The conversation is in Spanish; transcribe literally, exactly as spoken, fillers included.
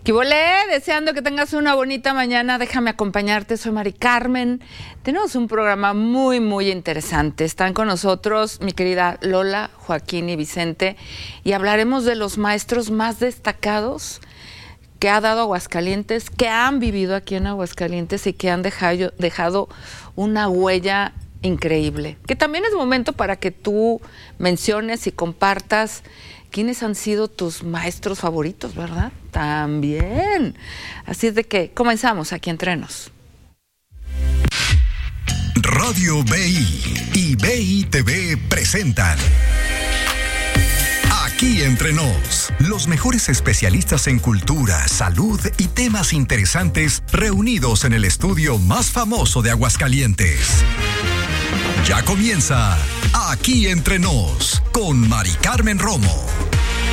¿Qué volé? Deseando que tengas una bonita mañana. Déjame acompañarte. Soy Mari Carmen. Tenemos un programa muy, muy interesante. Están con nosotros mi querida Lola, Joaquín y Vicente. Y hablaremos de los maestros más destacados que ha dado Aguascalientes, que han vivido aquí en Aguascalientes y que han dejado, dejado una huella increíble. Que también es momento para que tú menciones y compartas quiénes han sido tus maestros favoritos, ¿verdad? También. Así es de que comenzamos aquí entre nos. Radio B I y B I T V presentan Aquí Entre Nos, los mejores especialistas en cultura, salud y temas interesantes reunidos en el estudio más famoso de Aguascalientes. Ya comienza Aquí Entre Nos con Mari Carmen Romo.